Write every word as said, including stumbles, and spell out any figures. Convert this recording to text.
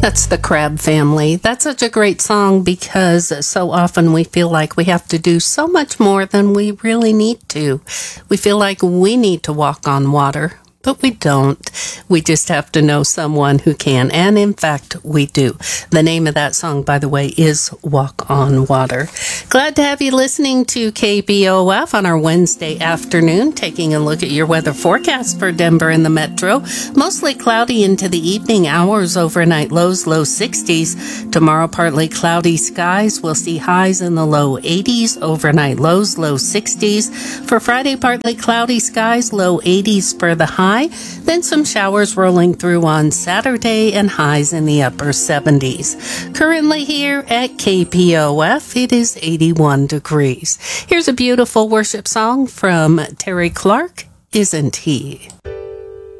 That's the Crab Family. That's such a great song because so often we feel like we have to do so much more than we really need to. We feel like we need to walk on water, but we don't. We just have to know someone who can, and in fact, we do. The name of that song, by the way, is Walk on Water. Glad to have you listening to K B O F on our Wednesday afternoon, taking a look at your weather forecast for Denver and the metro. Mostly cloudy into the evening hours, overnight lows, low sixties. Tomorrow, partly cloudy skies. We'll see highs in the low eighties, overnight lows, low sixties. For Friday, partly cloudy skies, low eighties for the high. Then some showers rolling through on Saturday and highs in the upper seventies. Currently here at K P O F, it is eighty-one degrees. Here's a beautiful worship song from Terry Clark, Isn't He?